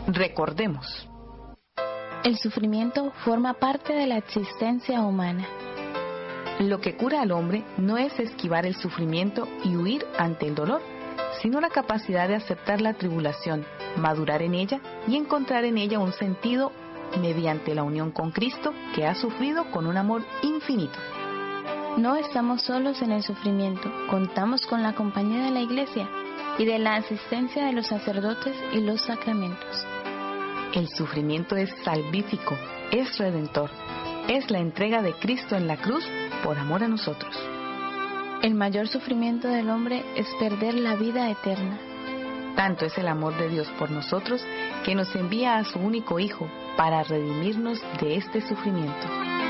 Recordemos. El sufrimiento forma parte de la existencia humana. Lo que cura al hombre no es esquivar el sufrimiento y huir ante el dolor, sino la capacidad de aceptar la tribulación, madurar en ella y encontrar en ella un sentido mediante la unión con Cristo, que ha sufrido con un amor infinito. No estamos solos en el sufrimiento, contamos con la compañía de la Iglesia y de la asistencia de los sacerdotes y los sacramentos. El sufrimiento es salvífico, es redentor, es la entrega de Cristo en la cruz por amor a nosotros. El mayor sufrimiento del hombre es perder la vida eterna. Tanto es el amor de Dios por nosotros que nos envía a su único Hijo para redimirnos de este sufrimiento.